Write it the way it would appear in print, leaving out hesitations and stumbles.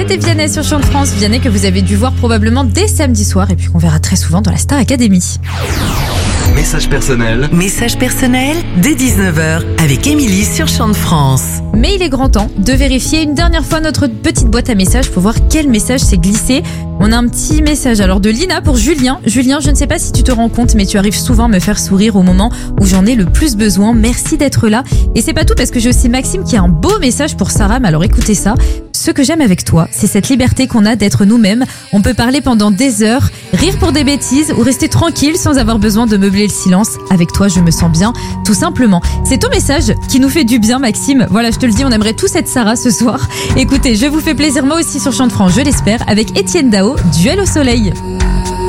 C'était Vianney sur Chant de France. Vianney que vous avez dû voir probablement dès samedi soir et puis qu'on verra très souvent dans la Star Academy. Message personnel. Message personnel dès 19h avec Émilie sur Chant de France. Mais il est grand temps de vérifier une dernière fois notre petite boîte à messages pour voir quel message s'est glissé. On a un petit message alors de Lina pour Julien. Julien, je ne sais pas si tu te rends compte, mais tu arrives souvent à me faire sourire au moment où j'en ai le plus besoin. Merci d'être là. Et c'est pas tout parce que j'ai aussi Maxime qui a un beau message pour Sarah. Mais alors écoutez ça. Ce que j'aime avec toi, c'est cette liberté qu'on a d'être nous-mêmes. On peut parler pendant des heures, rire pour des bêtises ou rester tranquille sans avoir besoin de meubler le silence. Avec toi, je me sens bien, tout simplement. C'est ton message qui nous fait du bien, Maxime. Voilà, je te le dis, on aimerait tous être Sarah ce soir. Écoutez, je vous fais plaisir moi aussi sur Chant de France, je l'espère, avec Étienne Dao, Duel au soleil.